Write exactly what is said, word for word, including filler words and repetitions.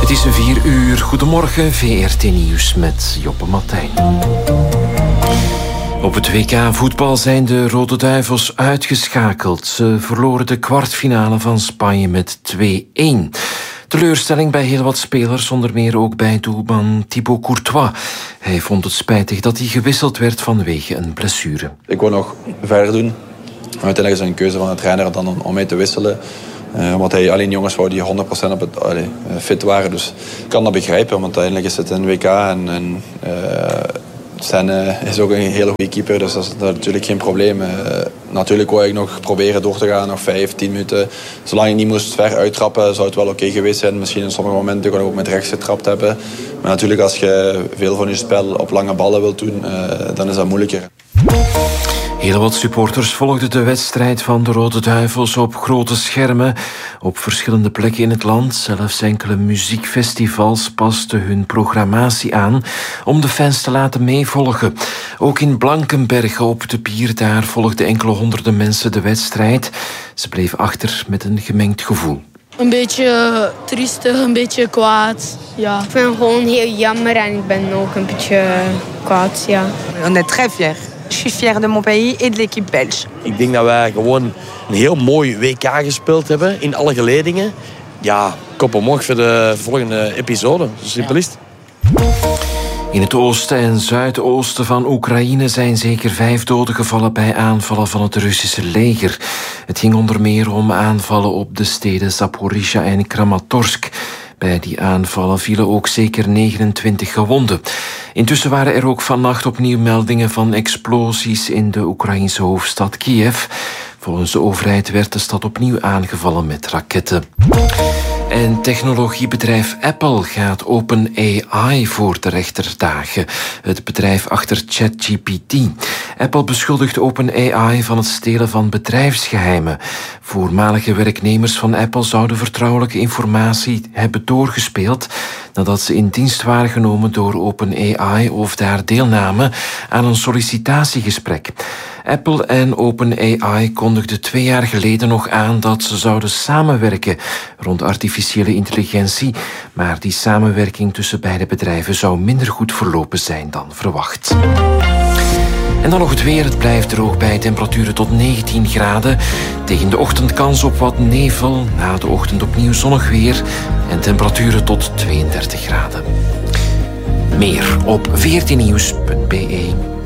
Het is een vier uur. Goedemorgen, V R T Nieuws met Joppe Martijn. Op het W K voetbal zijn de Rode Duivels uitgeschakeld. Ze verloren de kwartfinale van Spanje met twee-een. Teleurstelling bij heel wat spelers, onder meer ook bij doelman Thibaut Courtois. Hij vond het spijtig dat hij gewisseld werd vanwege een blessure. Ik wil nog verder doen. Uiteindelijk is het een keuze van de trainer dan om, om mij te wisselen. Uh, omdat hij alleen jongens wou die honderd procent op het, allee, fit waren. Dus ik kan dat begrijpen, want uiteindelijk is het een W K. En, en uh, Sen uh, is ook een hele goede keeper, dus dat is, dat is natuurlijk geen probleem. Uh, natuurlijk wou ik nog proberen door te gaan, nog vijf, tien minuten. Zolang ik niet moest ver uittrappen, zou het wel oké geweest zijn. Misschien in sommige momenten kon ik ook met rechts getrapt hebben. Maar natuurlijk, als je veel van je spel op lange ballen wilt doen, uh, dan is dat moeilijker. Heel wat supporters volgden de wedstrijd van de Rode Duivels op grote schermen op verschillende plekken in het land. Zelfs enkele muziekfestivals pasten hun programmatie aan om de fans te laten meevolgen. Ook in Blankenberge op de pier, daar volgden enkele honderden mensen de wedstrijd. Ze bleven achter met een gemengd gevoel. Een beetje triestig, een beetje kwaad. Ja. Ik vind het gewoon heel jammer en ik ben ook een beetje kwaad. Ja. On est très fiers. Je suis fier de mon pays et de l'équipe belge. Ik denk dat wij gewoon een heel mooi W K gespeeld hebben in alle geledingen. Ja, kop omhoog voor de volgende episode. Zo simpel is het. In het oosten en zuidoosten van Oekraïne zijn zeker vijf doden gevallen bij aanvallen van het Russische leger. Het ging onder meer om aanvallen op de steden Zaporizhzhia en Kramatorsk. Bij die aanvallen vielen ook zeker negenentwintig gewonden. Intussen waren er ook vannacht opnieuw meldingen van explosies in de Oekraïnse hoofdstad Kiev. Volgens de overheid werd de stad opnieuw aangevallen met raketten. En technologiebedrijf Apple gaat OpenAI voor de rechter dagen. Het bedrijf achter ChatGPT. Apple beschuldigt OpenAI van het stelen van bedrijfsgeheimen. Voormalige werknemers van Apple zouden vertrouwelijke informatie hebben doorgespeeld nadat ze in dienst waren genomen door OpenAI of daar deelnamen aan een sollicitatiegesprek. Apple en OpenAI kondigden twee jaar geleden nog aan dat ze zouden samenwerken rond artificiële intelligentie, maar die samenwerking tussen beide bedrijven zou minder goed verlopen zijn dan verwacht. En dan nog het weer. Het blijft droog bij temperaturen tot negentien graden. Tegen de ochtend kans op wat nevel. Na de ochtend opnieuw zonnig weer. En temperaturen tot tweeëndertig graden. Meer op v r t nieuws punt b e.